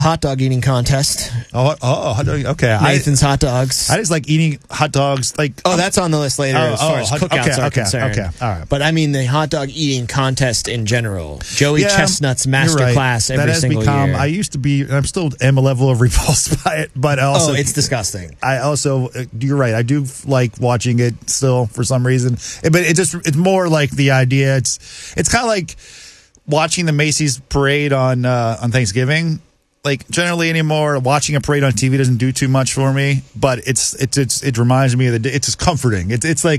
hot dog eating contest. Hot dog. Okay. Nathan's Hot Dogs. I just like eating hot dogs. That's on the list later as far as cookouts are concerned. Okay, all right. But I mean the hot dog eating contest in general. Joey Chestnut's masterclass every single year. I used to be, I'm still am a level of repulsed by it, but also it's disgusting. You're right. I do like watching it still for some reason, but it's more like the idea. It's kind of like watching the Macy's parade on Thanksgiving. Like generally anymore, watching a parade on TV doesn't do too much for me, but it reminds me of the day. It's just comforting.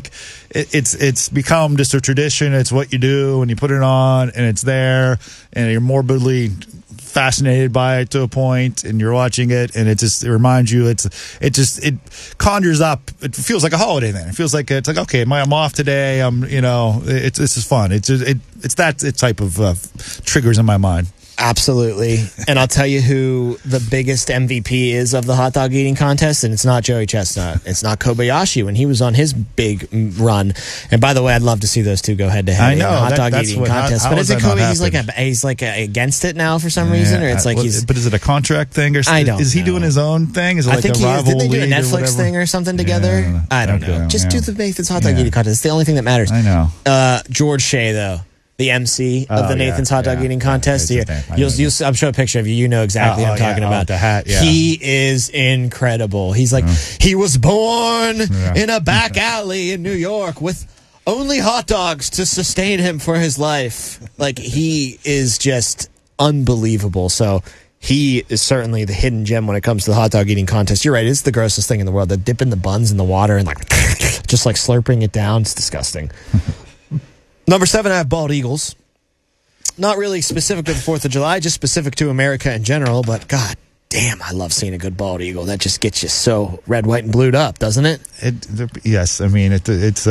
It's become just a tradition. It's what you do and you put it on and it's there and you're morbidly fascinated by it to a point and you're watching it and it reminds you it conjures up. It feels like a holiday then. It feels like it's like, okay, I'm off today. It's just fun. It's that type of triggers in my mind. Absolutely. And I'll tell you who the biggest MVP is of the hot dog eating contest, and it's not Joey Chestnut. It's not Kobayashi when he was on his big run. And by the way, I'd love to see those two go head to head in the hot dog eating contest. But is it Kobe? He's like against it now for some reason, or it's like he's. But is it a contract thing, or I don't is he know. doing his own thing? Is it like I think a rival didn't they do a league Netflix thing or something together? Yeah, I don't know. Just do the Nathan's hot dog eating contest. It's the only thing that matters. I know. George Shea though. The MC of the Nathan's Hot Dog Eating Contest. I'm showing a picture of you. You know exactly what I'm talking about. The hat, He is incredible. He's like, he was born in a back alley in New York with only hot dogs to sustain him for his life. Like, he is just unbelievable. So he is certainly the hidden gem when it comes to the hot dog eating contest. You're right. It's the grossest thing in the world. They're dipping the buns in the water and just slurping it down. It's disgusting. Number 7, I have bald eagles. Not really specific to the 4th of July, just specific to America in general, but god damn, I love seeing a good bald eagle. That just gets you so red, white, and blued up, doesn't it? Yes, I mean, it's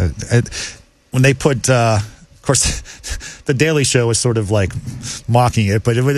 when they put, of course, the Daily Show was sort of like mocking it, but even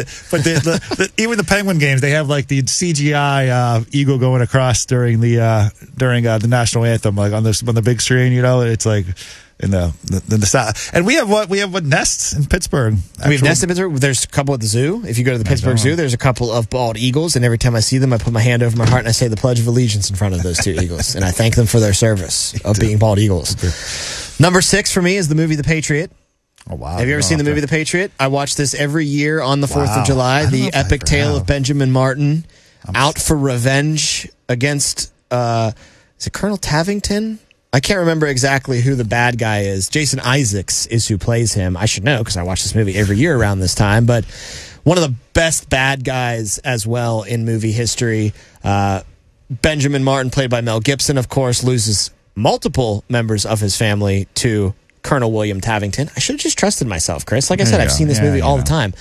the Penguin games, they have like the CGI eagle going across during the national anthem, like on the big screen, it's like. In the south, and we have what nests in Pittsburgh. We have nests in Pittsburgh. There's a couple at the zoo. If you go to the Pittsburgh Zoo, there's a couple of bald eagles, and every time I see them, I put my hand over my heart and I say the Pledge of Allegiance in front of those two eagles, and I thank them for their service of being bald eagles. Number 6 for me is the movie The Patriot. Oh wow! Have you ever seen the movie The Patriot? I watch this every year on the 4th of July. The epic tale of Benjamin Martin out for revenge against is it Colonel Tavington? I can't remember exactly who the bad guy is. Jason Isaacs is who plays him. I should know because I watch this movie every year around this time. But one of the best bad guys as well in movie history. Benjamin Martin, played by Mel Gibson, of course, loses multiple members of his family to Colonel William Tavington. I should have just trusted myself, Chris. Like I said, I've seen this movie all the time.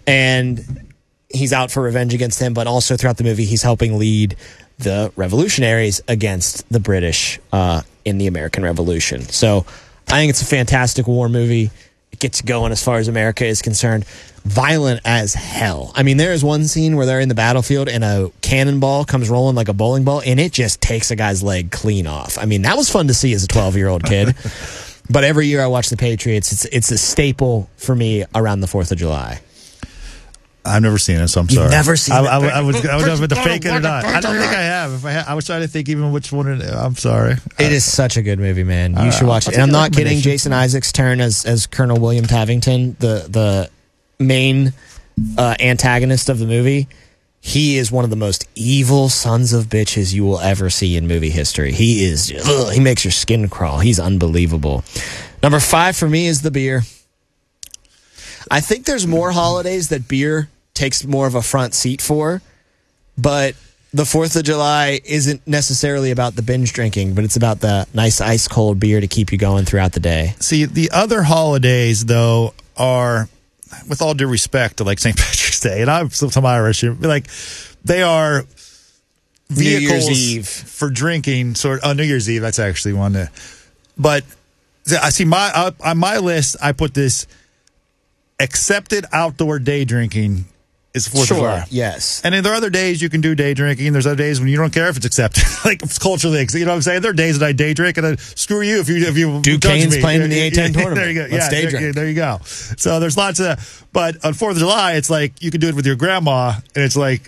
And he's out for revenge against him, but also throughout the movie, he's helping lead the revolutionaries against the British in the American Revolution. So I think it's a fantastic war movie. It gets you going as far as America is concerned. Violent as hell. I mean, there is one scene where they're in the battlefield and a cannonball comes rolling like a bowling ball and it just takes a guy's leg clean off. I mean, that was fun to see as a 12-year-old kid. But every year I watch the Patriots. It's a staple for me around the 4th of July. I've never seen it, so I'm sorry. You've never seen it? I was to fake it or not. I don't think I have. If I was trying to think even which one. I'm sorry. It is such a good movie, man. You should watch it. And I'm not kidding. Jason Isaacs' turn as Colonel William Tavington, the main antagonist of the movie, he is one of the most evil sons of bitches you will ever see in movie history. He is. He makes your skin crawl. He's unbelievable. Number 5 for me is the beer. I think there's more holidays that beer takes more of a front seat for, but the 4th of July isn't necessarily about the binge drinking, but it's about the nice ice cold beer to keep you going throughout the day. See, the other holidays, though, are, with all due respect to like St. Patrick's Day, and I'm some Irish, like they are vehicles for drinking. New Year's Eve, that's actually one. But I see on my list, I put this accepted outdoor day drinking is 4th of July. Yes. And then there are other days you can do day drinking. There's other days when you don't care if it's accepted. Like, it's culturally, you know what I'm saying? There are days that I day drink, and then screw you if you Duquesne's me. playing in the A10 tournament. There you go. Let's day drink. There you go. So there's lots of, but on 4th of July, it's like you can do it with your grandma, and it's like,